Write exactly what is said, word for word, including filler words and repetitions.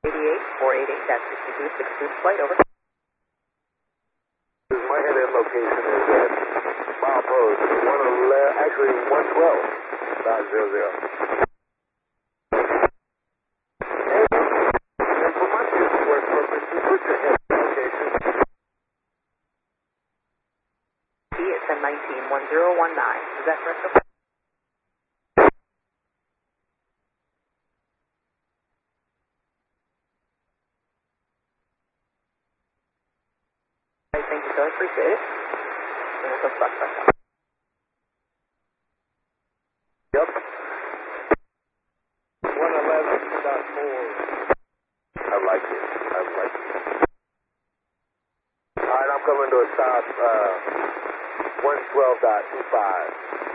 eighty-eight, four eighty-eight, that's sixty-two, six two, flight over. My head-end location is at milepost one eleven, actually one twelve, dot zero zero. And for my work purposes, what's your head location? It's a nineteen, one zero one nine, is that correct? Thank you, sir. I appreciate it. And it's a suspect. Yep. one eleven dot four. I like it. I like it. All right, I'm coming to a stop, uh, one twelve dot two five.